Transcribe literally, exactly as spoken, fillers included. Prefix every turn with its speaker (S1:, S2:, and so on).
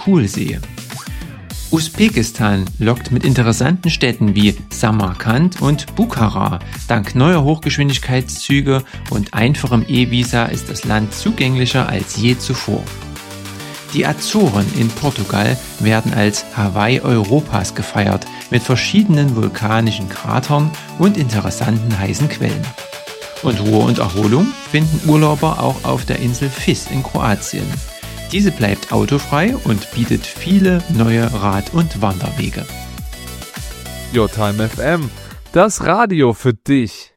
S1: Kuhlsee. Usbekistan lockt mit interessanten Städten wie Samarkand und Bukhara. Dank neuer Hochgeschwindigkeitszüge und einfachem E-Visa ist das Land zugänglicher als je zuvor. Die Azoren in Portugal werden als Hawaii Europas gefeiert, mit verschiedenen vulkanischen Kratern und interessanten heißen Quellen. Und Ruhe und Erholung finden Urlauber auch auf der Insel Vis in Kroatien. Diese bleibt autofrei und bietet viele neue Rad- und Wanderwege.
S2: Your Time F M, das Radio für dich.